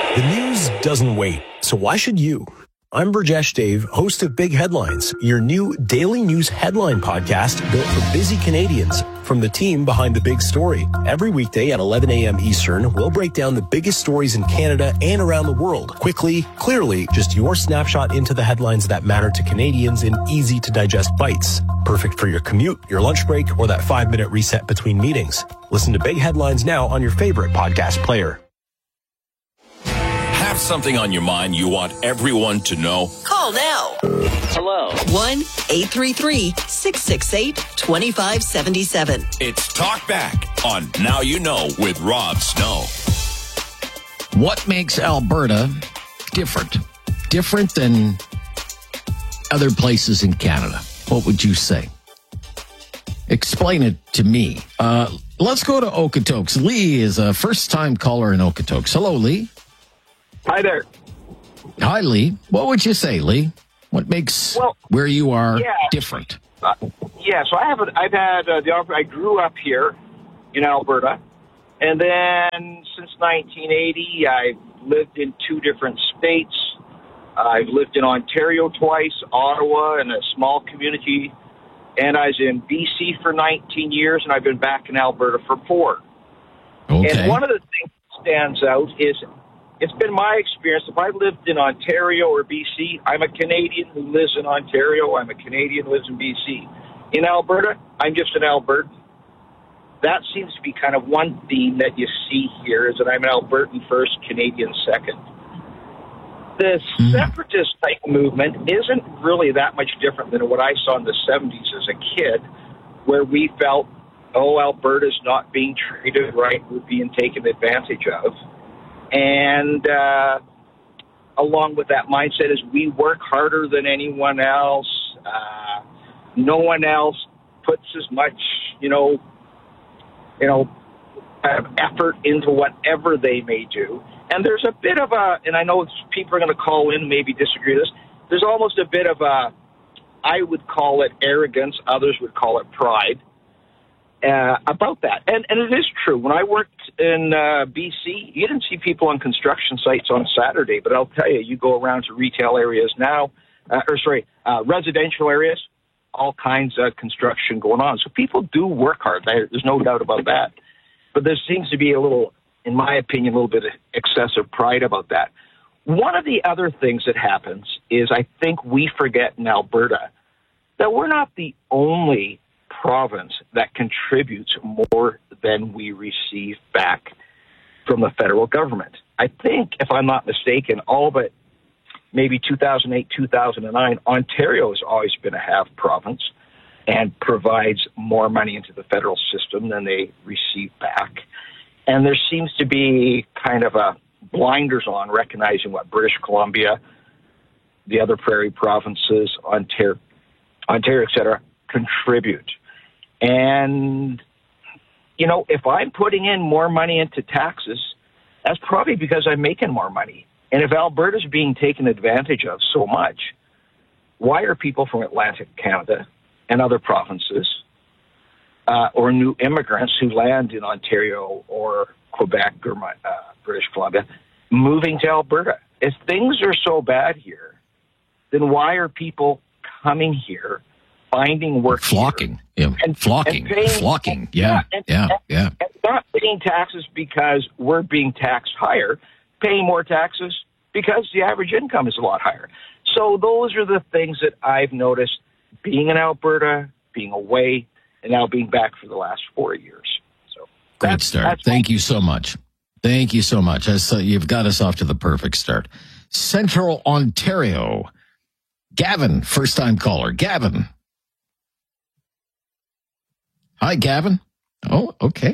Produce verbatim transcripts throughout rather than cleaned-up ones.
The news doesn't wait, so why should you? I'm Burjesh Dave, host of Big Headlines, your new daily news headline podcast built for busy Canadians from the team behind the big story. Every weekday at eleven a.m. Eastern, we'll break down the biggest stories in Canada and around the world. Quickly, clearly, just your snapshot into the headlines that matter to Canadians in easy-to-digest bites. Perfect for your commute, your lunch break, or that five-minute reset between meetings. Listen to Big Headlines now on your favorite podcast player. Have something on your mind you want everyone to know? Call now. Hello. one eight three three, six six eight, two five seven seven. It's Talk Back on Now You Know with Rob Snow. What makes Alberta different? Different than other places in Canada? What would you say? Explain it to me. Uh, let's go to Okotoks. Lee is a first-time caller in Okotoks. Hello, Lee. Hi there. Hi, Lee. What would you say, Lee? What makes well, where you are yeah. different? Uh, yeah, so I have. A, I've had uh, the I grew up here in Alberta, and then since nineteen eighty, I've lived in two different states. I've lived in Ontario twice, Ottawa, in a small community, and I was in B C for nineteen years, and I've been back in Alberta for four. Okay. And one of the things that stands out is, it's been my experience, if I lived in Ontario or B C, I'm a Canadian who lives in Ontario. I'm a Canadian who lives in B C. In Alberta, I'm just an Albertan. That seems to be kind of one theme that you see here, is that I'm an Albertan first, Canadian second. The mm. separatist type movement isn't really that much different than what I saw in the seventies as a kid, where we felt, oh, Alberta's not being treated right, we're being taken advantage of. And uh, along with that mindset is we work harder than anyone else. Uh, no one else puts as much, you know, you know, effort into whatever they may do. And there's a bit of a, and I know people are going to call in and maybe disagree with this, there's almost a bit of a, I would call it arrogance, others would call it pride. Uh, about that. And, and it is true. When I worked in uh, B C, you didn't see people on construction sites on Saturday, but I'll tell you, you go around to retail areas now, uh, or sorry, uh, residential areas, all kinds of construction going on. So people do work hard. There's no doubt about that. But there seems to be a little, in my opinion, a little bit of excessive pride about that. One of the other things that happens is I think we forget in Alberta that we're not the only province that contributes more than we receive back from the federal government. I think, if I'm not mistaken, all but maybe two thousand eight, two thousand nine, Ontario has always been a half province and provides more money into the federal system than they receive back. And there seems to be kind of a blinders on recognizing what British Columbia, the other prairie provinces, Ontario, Ontario, et cetera, contribute. And, you know, if I'm putting in more money into taxes, that's probably because I'm making more money. And if Alberta's being taken advantage of so much, why are people from Atlantic Canada and other provinces uh, or new immigrants who land in Ontario or Quebec or my, uh, British Columbia moving to Alberta? If things are so bad here, then why are people coming here, finding work, flocking, here, yeah, and, flocking, and paying, flocking, yeah, and, yeah, and, yeah. And not paying taxes because we're being taxed higher, paying more taxes because the average income is a lot higher. So those are the things that I've noticed being in Alberta, being away, and now being back for the last four years. So great start. Thank you so much. Thank you so much. So you've got us off to the perfect start. Central Ontario. Gavin, first-time caller. Gavin. Hi, Gavin. Oh, okay.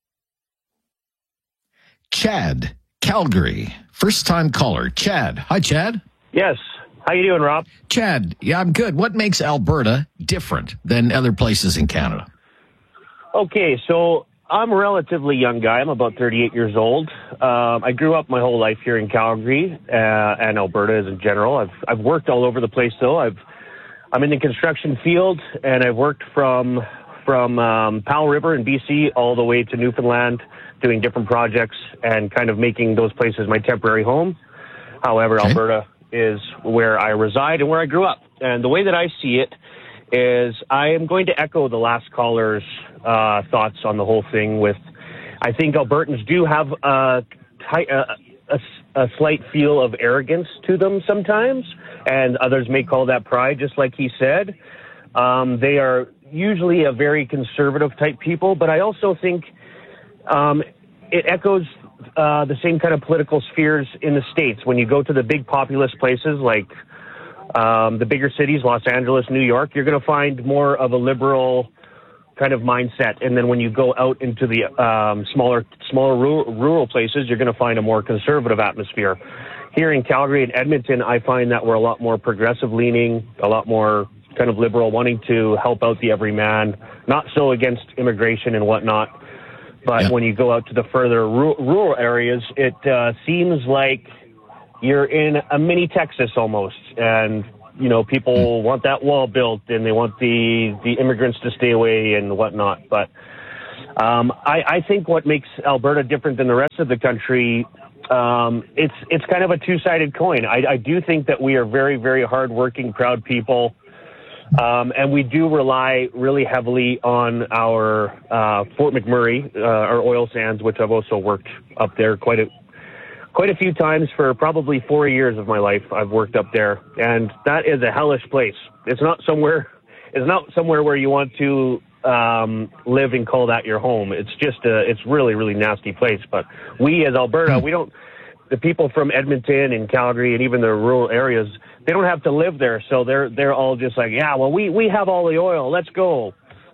Chad, Calgary, first-time caller. Chad. Hi, Chad. Yes. How you doing, Rob? Chad, yeah, I'm good. What makes Alberta different than other places in Canada? Okay, so I'm a relatively young guy. I'm about thirty-eight years old. Um, I grew up my whole life here in Calgary uh, and Alberta as in general. I've I've worked all over the place, though. I've I'm in the construction field, and I've worked from from um, Powell River in B C all the way to Newfoundland, doing different projects and kind of making those places my temporary home. However, okay. Alberta is where I reside and where I grew up. And the way that I see it is I am going to echo the last caller's uh, thoughts on the whole thing with, I think Albertans do have a, a, a slight feel of arrogance to them sometimes, and others may call that pride, just like he said. Um, they are usually a very conservative type people, but I also think um, it echoes uh, the same kind of political spheres in the States. When you go to the big populous places like um, the bigger cities, Los Angeles, New York, you're going to find more of a liberal kind of mindset. And then when you go out into the um, smaller, smaller rural, rural places, you're going to find a more conservative atmosphere. Here in Calgary and Edmonton, I find that we're a lot more progressive leaning, a lot more kind of liberal, wanting to help out the everyman, not so against immigration and whatnot. But yeah. when you go out to the further ru- rural areas, it uh, seems like you're in a mini Texas almost. And, you know, people mm. want that wall built and they want the, the immigrants to stay away and whatnot. But um, I, I think what makes Alberta different than the rest of the country, um, it's it's kind of a two-sided coin. I, I do think that we are very, very hardworking, proud people. Um, and we do rely really heavily on our uh, Fort McMurray, uh, our oil sands, which I've also worked up there quite a quite a few times for probably four years of my life. I've worked up there, and that is a hellish place. It's not somewhere. It's not somewhere where you want to um, live and call that your home. It's just a. It's really, really nasty place. But we, as Alberta, we don't. The people from Edmonton and Calgary and even the rural areas, they don't have to live there, so they're they're all just like, yeah, well, we, we have all the oil, let's go.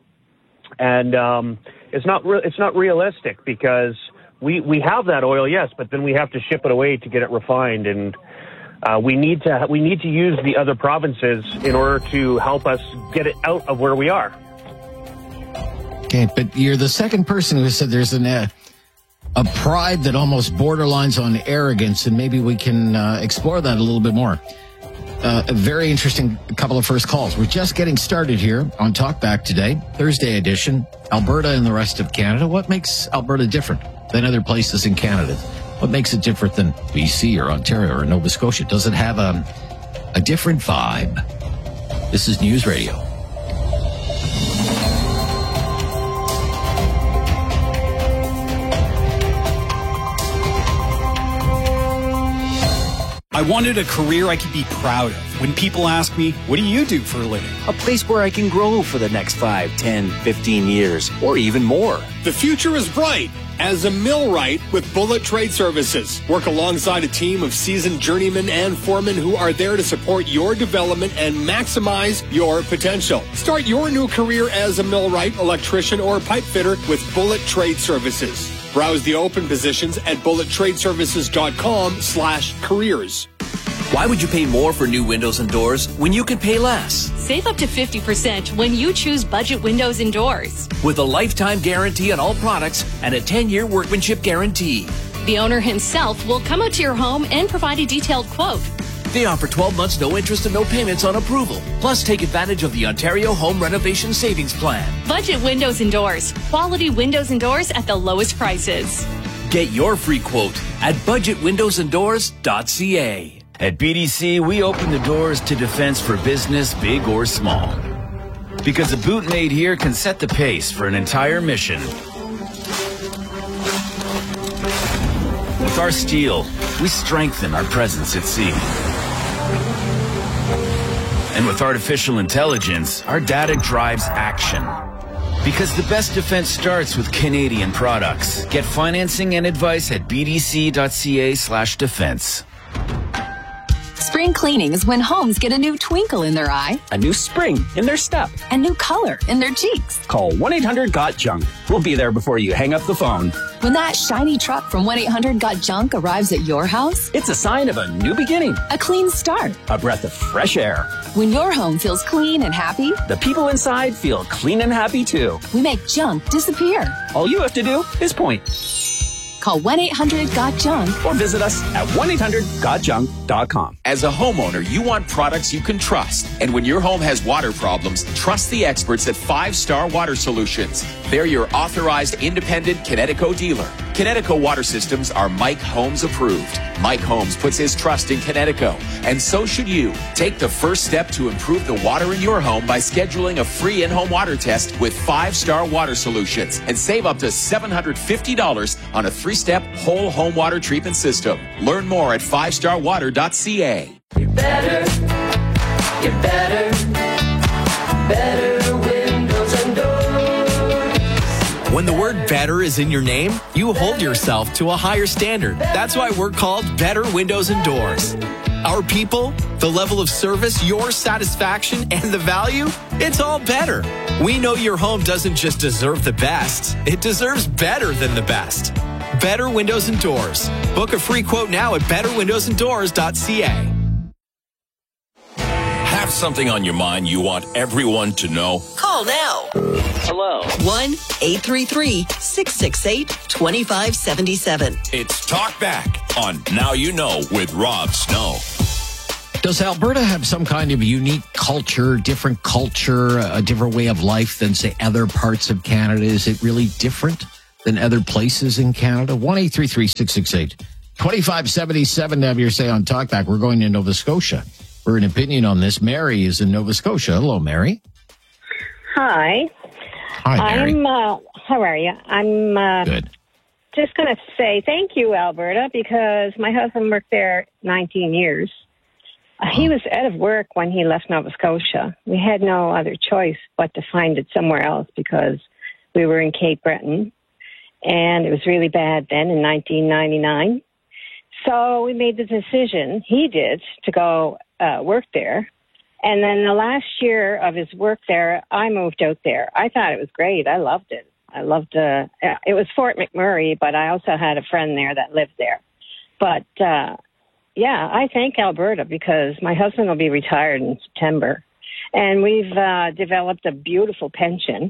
And um, it's not re- it's not realistic because we we have that oil, yes, but then we have to ship it away to get it refined, and uh, we need to we need to use the other provinces in order to help us get it out of where we are. Okay, but you're the second person who said there's an. Uh... A pride that almost borderlines on arrogance, and maybe we can uh, explore that a little bit more. Uh, a very interesting couple of first calls. We're just getting started here on Talkback today, Thursday edition, Alberta and the rest of Canada. What makes Alberta different than other places in Canada? What makes it different than B C or Ontario or Nova Scotia? Does it have a, a different vibe? This is News Radio. I wanted a career I could be proud of. When people ask me, what do you do for a living? A place where I can grow for the next five, ten, fifteen years, or even more. The future is bright as a millwright with Bullet Trade Services. Work alongside a team of seasoned journeymen and foremen who are there to support your development and maximize your potential. Start your new career as a millwright, electrician, or pipe fitter with Bullet Trade Services. Browse the open positions at bullet trade services dot com slash careers. Why would you pay more for new windows and doors when you can pay less? Save up to fifty percent when you choose Budget Windows and Doors. With a lifetime guarantee on all products and a ten-year workmanship guarantee. The owner himself will come out to your home and provide a detailed quote. They offer twelve months no interest and no payments on approval. Plus, take advantage of the Ontario Home Renovation Savings Plan. Budget Windows and Doors. Quality windows and doors at the lowest prices. Get your free quote at budget windows and doors dot c a. At B D C, we open the doors to defense for business, big or small. Because a boot made here can set the pace for an entire mission. With our steel, we strengthen our presence at sea. And with artificial intelligence, our data drives action. Because the best defense starts with Canadian products. Get financing and advice at b d c dot c a slash defense. Spring cleaning is when homes get a new twinkle in their eye, a new spring in their step, a new color in their cheeks. Call one eight hundred got junk. We'll be there before you hang up the phone. When that shiny truck from one eight hundred got junk arrives at your house, it's a sign of a new beginning, a clean start, a breath of fresh air. When your home feels clean and happy, the people inside feel clean and happy too. We make junk disappear. All you have to do is point. Call one eight hundred got junk or visit us at one eight hundred got junk dot com. As a homeowner, you want products you can trust. And when your home has water problems, trust the experts at Five Star Water Solutions. They're your authorized independent Connecticut dealer. Connecticut Water Systems are Mike Holmes approved. Mike Holmes puts his trust in Connecticut, and so should you. Take the first step to improve the water in your home by scheduling a free in-home water test with Five Star Water Solutions and save up to seven hundred fifty dollars on a three-step whole home water treatment system. Learn more at five star water dot c a. You're better. You're better. Better windows and doors. When the word better is in your name, you hold yourself to a higher standard. That's why we're called Better Windows and Doors. Our people, the level of service, your satisfaction, and the value, it's all better. We know your home doesn't just deserve the best, it deserves better than the best. Better Windows and Doors. Book a free quote now at better windows and doors dot c a. Have something on your mind you want everyone to know? Call now. Hello. one eight three three, six six eight, two five seven seven. It's Talk Back on Now You Know with Rob Snow. Does Alberta have some kind of unique culture, different culture, a different way of life than, say, other parts of Canada? Is it really different than other places in Canada? one eight three three, six six eight, two five seven seven to have your say on Talk Back. We're going to Nova Scotia for an opinion on this. Mary is in Nova Scotia. Hello, Mary. Hi. Hi, Mary. I'm, uh, how are you? I'm uh, Good. just going to say thank you, Alberta, because my husband worked there nineteen years. Uh, he was out of work when he left Nova Scotia. We had no other choice but to find it somewhere else because we were in Cape Breton, and it was really bad then in nineteen ninety-nine. So we made the decision, he did, to go uh, work there. And then the last year of his work there, I moved out there. I thought it was great. I loved it. I loved uh, it was Fort McMurray, but I also had a friend there that lived there. But, uh, yeah, I thank Alberta because my husband will be retired in September. And we've uh, developed a beautiful pension.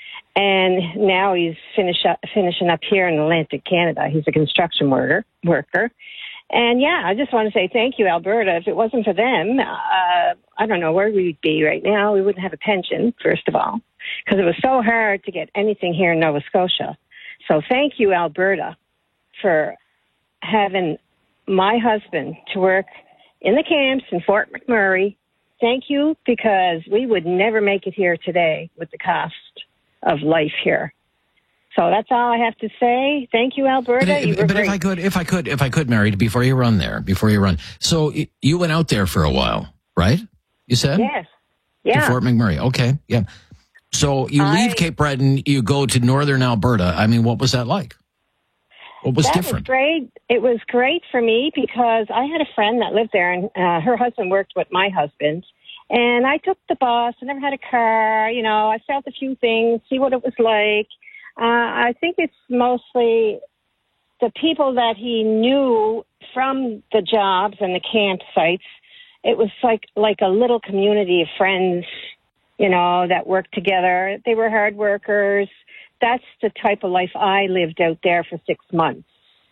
And now he's finish up, finishing up here in Atlantic Canada. He's a construction worker. worker. And, yeah, I just want to say thank you, Alberta. If it wasn't for them, uh, I don't know where we'd be right now. We wouldn't have a pension, first of all, because it was so hard to get anything here in Nova Scotia. So thank you, Alberta, for having my husband to work in the camps in Fort McMurray. Thank you, because we would never make it here today with the cost of life here. So that's all I have to say. Thank you, Alberta. But, you were but great. if I could, if I could, if I could, Mary, before you run there, before you run. So you went out there for a while, right? You said? Yes. Yeah. To Fort McMurray. Okay. Yeah. So you I, leave Cape Breton, you go to northern Alberta. I mean, what was that like? What was that different? Was great. It was great for me because I had a friend that lived there, and uh, her husband worked with my husband. And I took the bus. I never had a car. You know, I felt a few things, see what it was like. Uh, I think it's mostly the people that he knew from the jobs and the campsites. It was like like a little community of friends, you know, that worked together. They were hard workers. That's the type of life I lived out there for six months.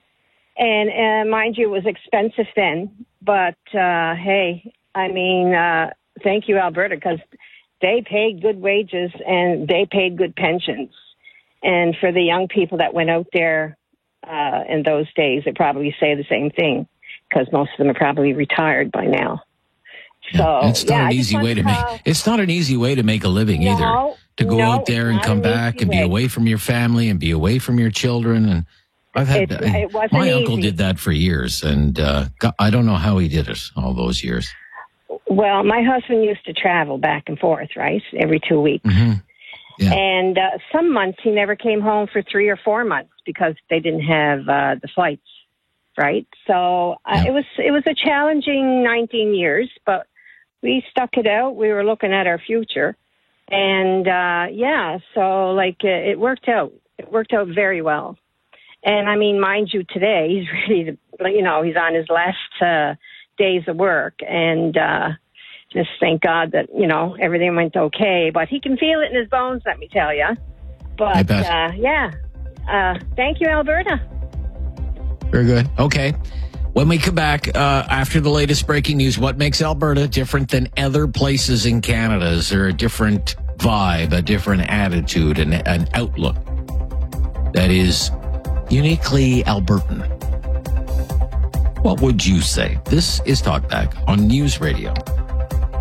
And uh, mind you, it was expensive then. But, uh, hey, I mean, uh, thank you, Alberta, because they paid good wages and they paid good pensions. And for the young people that went out there uh, in those days, they probably say the same thing because most of them are probably retired by now. Yeah, so it's not yeah, an I easy way to to, make. uh, It's not an easy way to make a living no, either. To go no, out there and it's come not an back easy and be way. away from your family and be away from your children. And I've had It- it wasn't my uncle easy. did that for years, and uh, God, I don't know how he did it all those years. Well, my husband used to travel back and forth, right, every two weeks. Mm-hmm. Yeah. And uh, some months he never came home for three or four months because they didn't have uh, the flights, right? So uh, Yeah. it was it was a challenging nineteen years, but we stuck it out. We were looking at our future, and uh, yeah, so like uh, it worked out. It worked out very well. And I mean, mind you, today he's ready to, you know, he's on his last uh, days of work, and uh, just thank God that, you know, everything went okay. But he can feel it in his bones, let me tell you. But, I bet. Uh, yeah. Uh, thank you, Alberta. Very good. Okay. When we come back, uh, after the latest breaking news, what makes Alberta different than other places in Canada? Is there a different vibe, a different attitude, and an outlook that is uniquely Albertan. What would you say? This is Talkback on News Radio